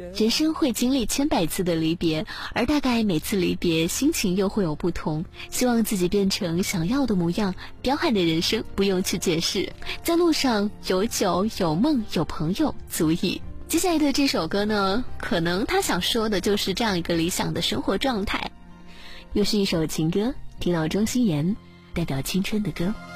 人生会经历千百次的离别，而大概每次离别心情又会有不同。希望自己变成想要的模样，彪悍的人生不用去解释，在路上有酒有梦有朋友足矣。接下来的这首歌呢，可能他想说的就是这样一个理想的生活状态。又是一首情歌，听到庄心妍代表青春的歌。